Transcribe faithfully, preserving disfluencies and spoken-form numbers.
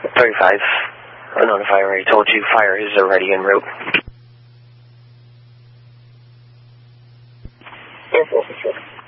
thirty-five. I notify, I already told you, fire is already en route. Air Force is